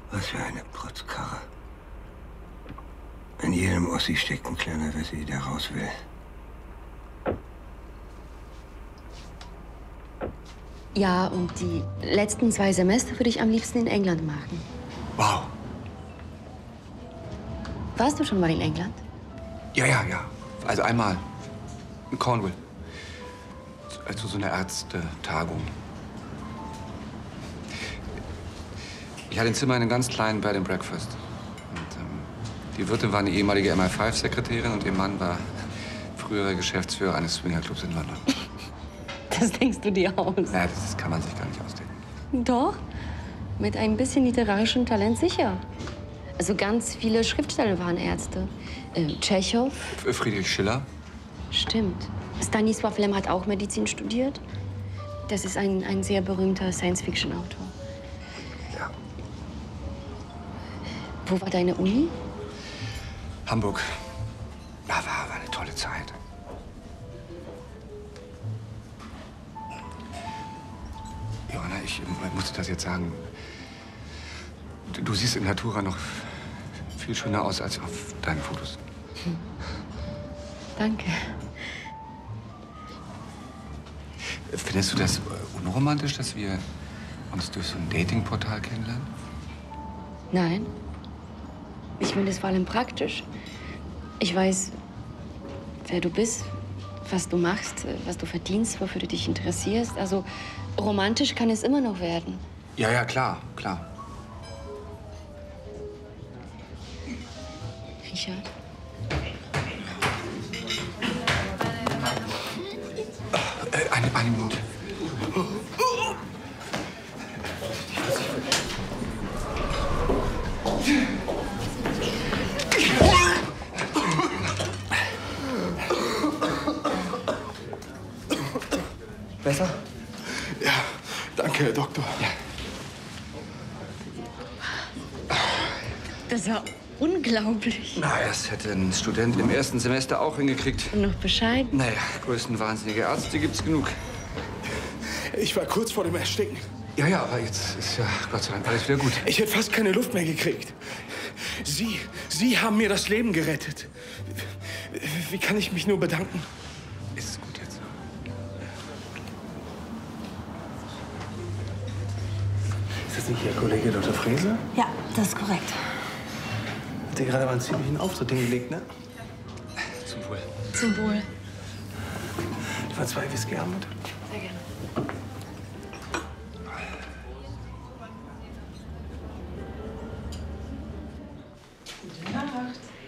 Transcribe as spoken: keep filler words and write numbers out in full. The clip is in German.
Was für eine Protzkarre. In jedem Ossi steckt ein kleiner Wessi, der raus will. Ja, und die letzten zwei Semester würde ich am liebsten in England machen. Wow. Warst du schon mal in England? Ja, ja, ja. Also einmal in Cornwall. Zu so einer Ärztetagung. Ich hatte ein Zimmer in einem ganz kleinen Bed and Breakfast. Und, ähm, die Wirtin war eine ehemalige M I fünf Sekretärin und ihr Mann war früherer Geschäftsführer eines Swingerclubs in London. Das denkst du dir aus? Ja, das kann man sich gar nicht ausdenken. Doch, mit ein bisschen literarischem Talent sicher. Also ganz viele Schriftsteller waren Ärzte. Äh, Tschechow. Friedrich Schiller. Stimmt. Stanisław Lem hat auch Medizin studiert. Das ist ein, ein sehr berühmter Science-Fiction-Autor. Ja. Wo war deine Uni? Hamburg. Ja, war, war eine tolle Zeit. Johanna, ich äh, muss dir das jetzt sagen. Du, du siehst in Natura noch viel schöner aus als auf deinen Fotos. Hm. Danke. Findest du das unromantisch, dass wir uns durch so ein Datingportal kennenlernen? Nein. Ich finde es vor allem praktisch. Ich weiß, wer du bist, was du machst, was du verdienst, wofür du dich interessierst. Also romantisch kann es immer noch werden. Ja, ja, klar, klar. Richard? Äh, eine, eine Minute. Besser? Ja, danke, Herr Doktor. Ja. Das war unglaublich. Na, das hätte ein Student im ersten Semester auch hingekriegt. Und noch Bescheid? Naja, größten wahnsinnige Ärzte gibt's genug. Ich war kurz vor dem Ersticken. Ja, ja, aber jetzt ist ja Gott sei Dank alles wieder gut. Ich hätte fast keine Luft mehr gekriegt. Sie, Sie haben mir das Leben gerettet. Wie kann ich mich nur bedanken? Ist gut jetzt. Ist das nicht Ihr Kollege Doktor Frese? Ja, das ist korrekt. Hat dir gerade mal einen ziemlichen Auftritt hingelegt, ne? Zum Wohl. Zum Wohl. Lieber zwei Whisky haben, bitte. Sehr gerne. Gute Nacht.